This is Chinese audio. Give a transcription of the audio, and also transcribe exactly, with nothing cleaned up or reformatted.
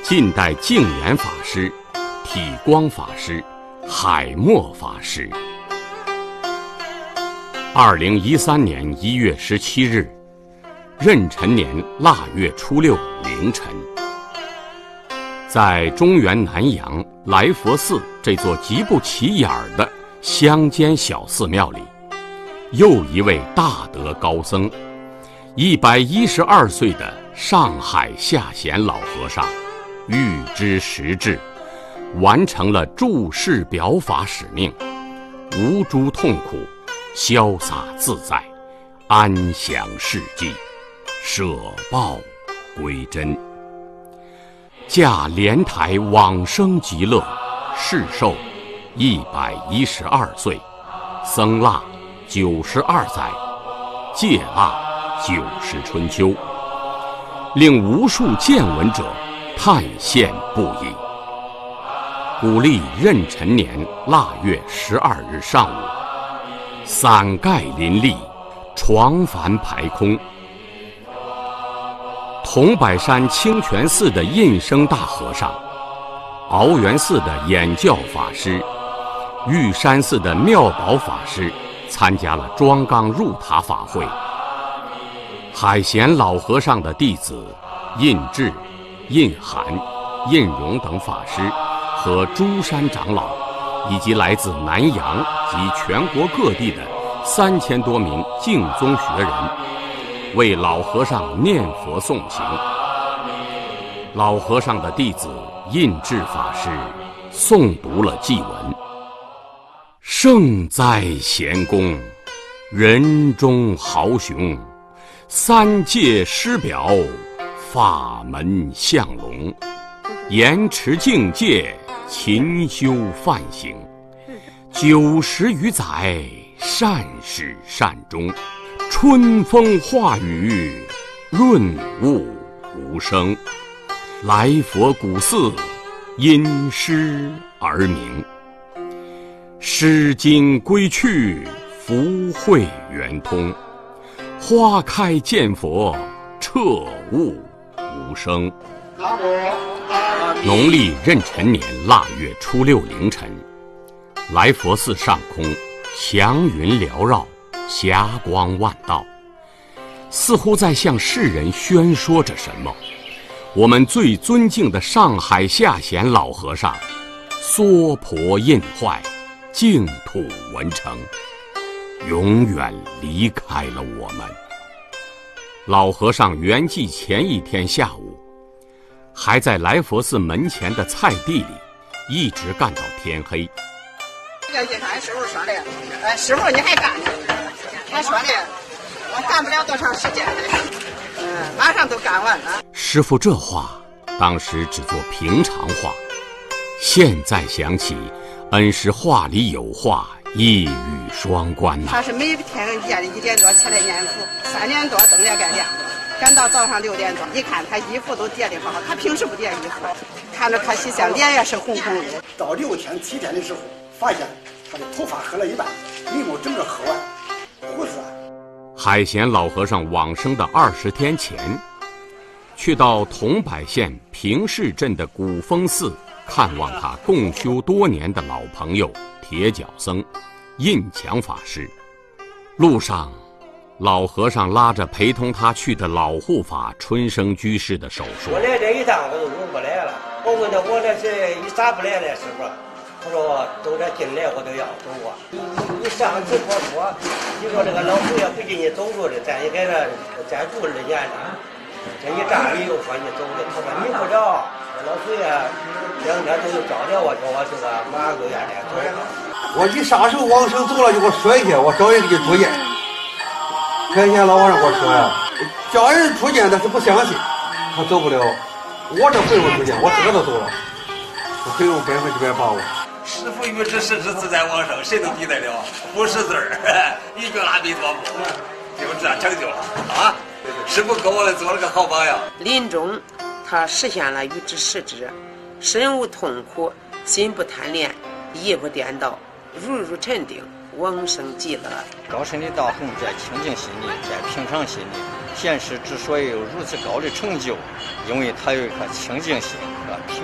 近代净眼法师、体光法师、海默法师。二零一三年一月十七日，壬辰年腊月初六凌晨，在中原南阳来佛寺这座极不起眼的乡间小寺庙里，又一位大德高僧，一百一十二岁的上海下贤老和尚，预知时至，完成了注释表法使命，无诸痛苦，潇洒自在，安详世际，舍报归真。驾莲台往生极乐，世寿一百一十二岁，僧腊九十二载，戒腊九十春秋，令无数见闻者叹羡不已。古历壬辰年腊月十二日上午，伞盖林立，床幡排空。桐柏山清泉寺的印生大和尚，鳌源寺的演教法师，玉山寺的妙宝法师参加了庄纲入塔法会。海贤老和尚的弟子印智、印涵、印荣等法师和诸山长老，以及来自南洋及全国各地的三千多名净宗学人，为老和尚念佛诵行。老和尚的弟子印智法师诵读了祭文：圣哉贤公，人中豪雄，三界师表，法门相龙，严持境界，勤修梵行，九十余载，善始善终，春风化雨，润物无声。来佛古寺，因诗而名。诗经归去，福慧圆通。花开见佛，彻悟无声。农历壬辰年腊月初六凌晨，来佛寺上空祥云缭绕，霞光万道，似乎在向世人宣说着什么。我们最尊敬的上海下贤老和尚娑婆印坏，净土文成，永远离开了我们。老和尚圆寂前一天下午，还在来佛寺门前的菜地里一直干到天黑。 这个俺师傅说的，呃，师傅你还干呢？他说的，我干不了多长时间的，嗯，马上都干完了。 师傅这话当时只做平常话，现在想起，恩师话里有话，一语双关呐、啊。 他是每天夜里一点多起来念佛，三点多灯也该亮了，赶到早上六点钟，一看他衣服都叠得好好，他平时不叠衣服，看着可喜相，脸也是红红的。 到六天七天的时候，发现他的头发黑了一半，眉毛整个黑完，胡子。 海贤老和尚往生的二十天前，去到桐柏县平市镇的古峰寺看望他共修多年的老朋友铁脚僧印强法师。路上，老和尚拉着陪同他去的老护法春生居士的手说：“ 我来这一趟我就入不来了。我问他我这是你咋不来了，师傅？他说走这进来我都要走啊。你你上次我说，你说这个老佛爷不给你走路的，咱也给他再住二年了。这一站你又说你走的，他说你不着，老佛爷两天都找着我，说我这个马上就愿意走。 我一撒手往生走了，就给我摔下，我找人给你出见。开前老和尚给我说呀，叫人出见他是不相信，他走不了。我这回我出见，我自个都走了，我很有百分之百把握。 师父预知时至自在往生，谁能抵得了？不识字儿，一句阿弥陀佛，就这样成就了啊！师父给我做了个好榜样。 临终，他实现了预知时至，身无痛苦，心不贪恋，意不颠倒，如如沉定，往生极乐。 高深的道行在清净心里，在平常心里， 剑师之所以有如此高的成就，因为他有一颗清净心和平。